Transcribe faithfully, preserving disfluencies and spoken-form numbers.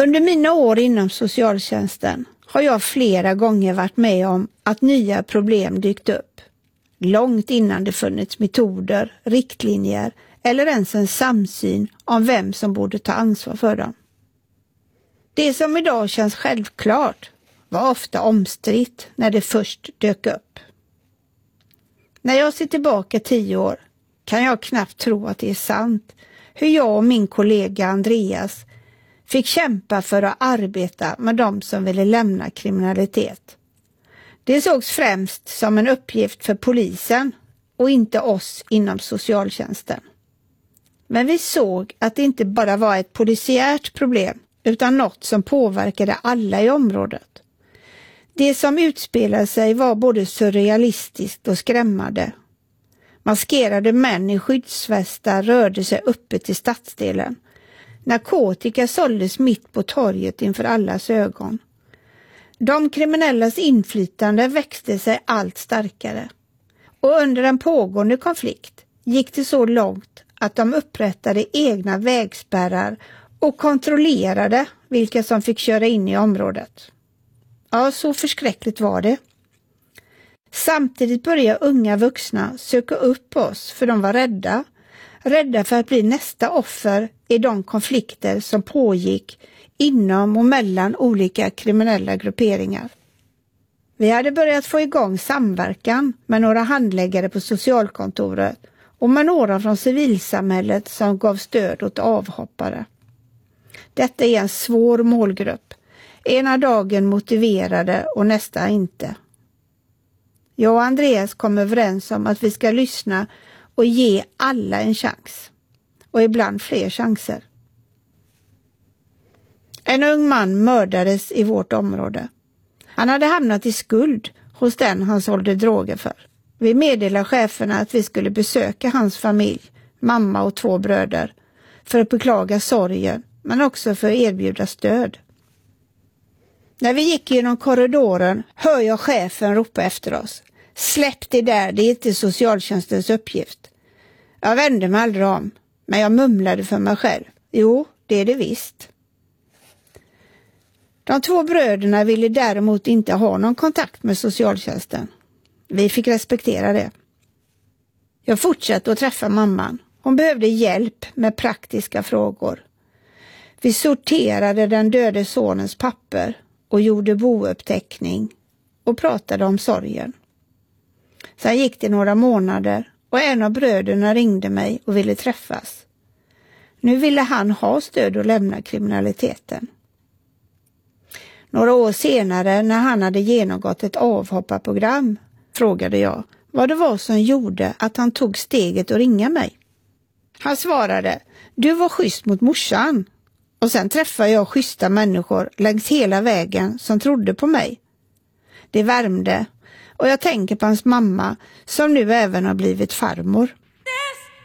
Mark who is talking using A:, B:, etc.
A: Under mina år inom socialtjänsten har jag flera gånger varit med om att nya problem dykt upp. Långt innan det funnits metoder, riktlinjer eller ens en samsyn om vem som borde ta ansvar för dem. Det som idag känns självklart var ofta omstritt när det först dök upp. När jag ser tillbaka tio år kan jag knappt tro att det är sant hur jag och min kollega Andreas fick kämpa för att arbeta med de som ville lämna kriminalitet. Det sågs främst som en uppgift för polisen och inte oss inom socialtjänsten. Men vi såg att det inte bara var ett polisiärt problem utan något som påverkade alla i området. Det som utspelade sig var både surrealistiskt och skrämmande. Maskerade män i skyddsvästar rörde sig uppe till stadsdelen. Narkotika såldes mitt på torget inför allas ögon. De kriminellas inflytande växte sig allt starkare. Och under en pågående konflikt gick det så långt att de upprättade egna vägspärrar och kontrollerade vilka som fick köra in i området. Ja, så förskräckligt var det. Samtidigt började unga vuxna söka upp oss för de var rädda. Rädda för att bli nästa offer i de konflikter som pågick inom och mellan olika kriminella grupperingar. Vi hade börjat få igång samverkan med några handläggare på socialkontoret och med några från civilsamhället som gav stöd åt avhoppare. Detta är en svår målgrupp. Ena dagen motiverade och nästa inte. Jag och Andreas kom överens om att vi ska lyssna och ge alla en chans. Och ibland fler chanser. En ung man mördades i vårt område. Han hade hamnat i skuld hos den han sålde droger för. Vi meddelade cheferna att vi skulle besöka hans familj, mamma och två bröder, för att beklaga sorgen men också för att erbjuda stöd. När vi gick genom korridoren hör jag chefen ropa efter oss. Släpp det där, det är inte socialtjänstens uppgift. Jag vände mig aldrig om, men jag mumlade för mig själv. Jo, det är det visst. De två bröderna ville däremot inte ha någon kontakt med socialtjänsten. Vi fick respektera det. Jag fortsatte att träffa mamman. Hon behövde hjälp med praktiska frågor. Vi sorterade den döde sonens papper och gjorde bouppteckning och pratade om sorgen. Sen gick det några månader och en av bröderna ringde mig och ville träffas. Nu ville han ha stöd att lämna kriminaliteten. Några år senare när han hade genomgått ett avhopparprogram frågade jag vad det var som gjorde att han tog steget att ringa mig. Han svarade, du var schysst mot morsan. Och sen träffade jag schyssta människor längs hela vägen som trodde på mig. Det värmde och jag tänker på hans mamma som nu även har blivit farmor.